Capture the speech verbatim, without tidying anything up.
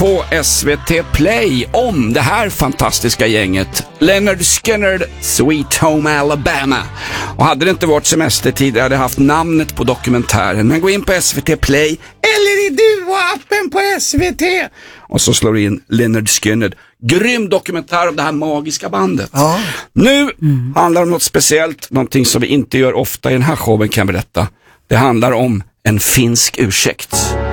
på S V T Play om det här fantastiska gänget. Leonard Skinner, Sweet Home Alabama. Och hade det inte varit semestertid hade jag haft namnet på dokumentären. Men gå in på S V T Play eller i Duo-appen på S V T och så slår in Leonard Skinner. Grym dokumentär om det här magiska bandet. Ja. Nu mm. handlar det om något speciellt, någonting som vi inte gör ofta i den här showen kan jag berätta. Det handlar om en finsk ursäkt.